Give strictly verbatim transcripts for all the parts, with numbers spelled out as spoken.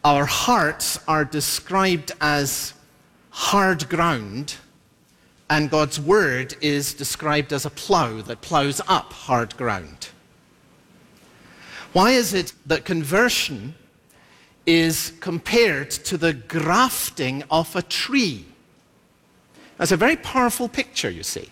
Our hearts are described as hard ground, and God's word is described as a plow that plows up hard ground. Why is it that conversion is compared to the grafting of a tree? That's a very powerful picture, you see.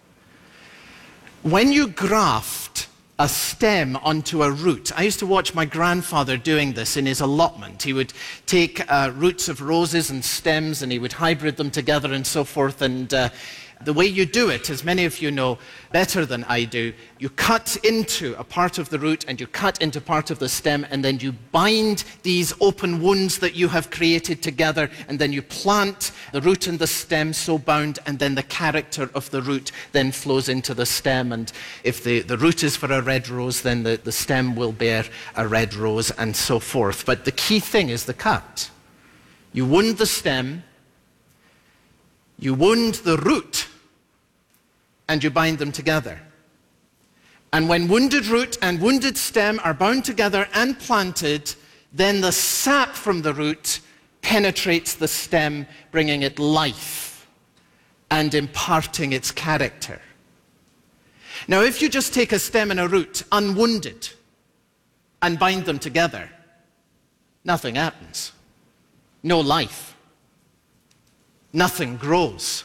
When you graft a stem onto a root, I used to watch my grandfather doing this in his allotment. He would take uh, roots of roses and stems and he would hybrid them together and so forth. And uh, the way you do it, as many of you know better than I do, you cut into a part of the root and you cut into part of the stem, and then you bind these open wounds that you have created together, and then you plant the root and the stem so bound, and then the character of the root then flows into the stem. And if the, the root is for a red rose, then the, the stem will bear a red rose, and so forth. But the key thing is the cut. You wound the stem, you wound the root, and you bind them together. And when wounded root and wounded stem are bound together and planted, then the sap from the root penetrates the stem, bringing it life and imparting its character. Now, if you just take a stem and a root, unwounded, and bind them together, nothing happens. No life. Nothing grows.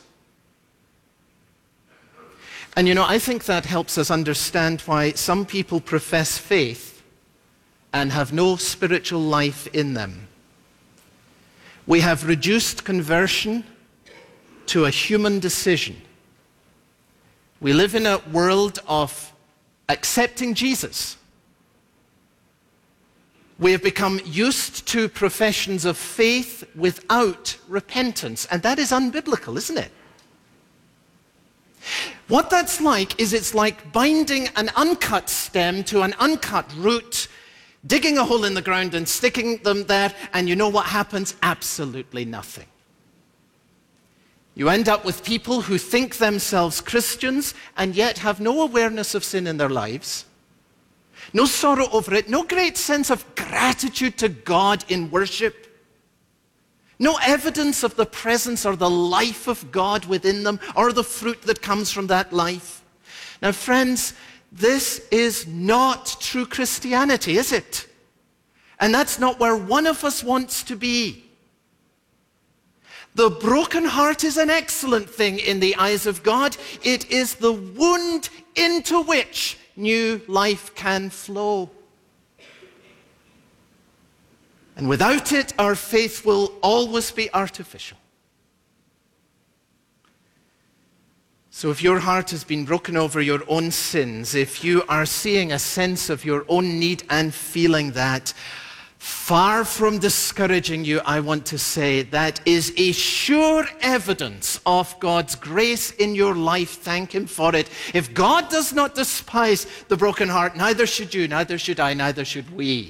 And you know, I think that helps us understand why some people profess faith and have no spiritual life in them. We have reduced conversion to a human decision. We live in a world of accepting Jesus. We have become used to professions of faith without repentance, and that is unbiblical, isn't it? What that's like is it's like binding an uncut stem to an uncut root, digging a hole in the ground and sticking them there, and you know what happens? Absolutely nothing. You end up with people who think themselves Christians and yet have no awareness of sin in their lives, no sorrow over it, no great sense of gratitude to God in worship, no evidence of the presence or the life of God within them, or the fruit that comes from that life. Now, friends, this is not true Christianity, is it? And that's not where one of us wants to be. The broken heart is an excellent thing in the eyes of God. It is the wound into which new life can flow. And without it, our faith will always be artificial. So if your heart has been broken over your own sins, if you are seeing a sense of your own need and feeling that, far from discouraging you, I want to say that is a sure evidence of God's grace in your life. Thank Him for it. If God does not despise the broken heart, neither should you, neither should I, neither should we.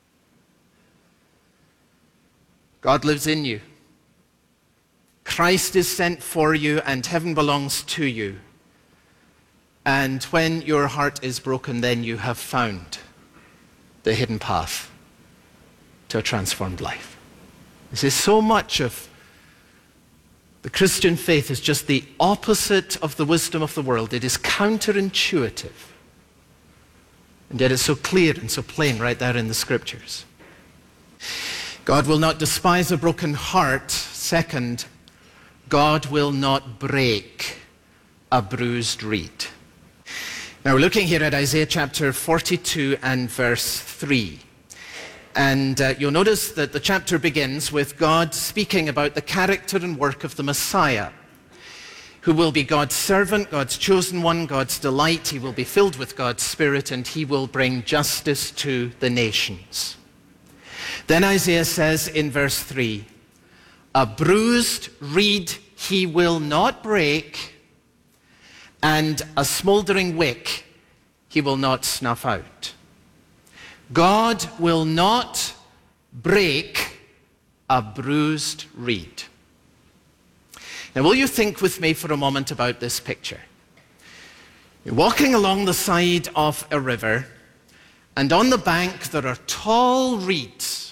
God lives in you. Christ is sent for you, and heaven belongs to you. And when your heart is broken, then you have found the hidden path to a transformed life. This is so much of the Christian faith is just the opposite of the wisdom of the world. It is counterintuitive. And yet it's so clear and so plain right there in the Scriptures. God will not despise a broken heart. Second, God will not break a bruised reed. Now we're looking here at Isaiah chapter forty-two and verse three. And uh, you'll notice that the chapter begins with God speaking about the character and work of the Messiah, who will be God's servant, God's chosen one, God's delight. He will be filled with God's Spirit, and he will bring justice to the nations. Then Isaiah says in verse three, a bruised reed he will not break, and a smoldering wick he will not snuff out. God will not break a bruised reed. Now, will you think with me for a moment about this picture? You're walking along the side of a river, and on the bank there are tall reeds.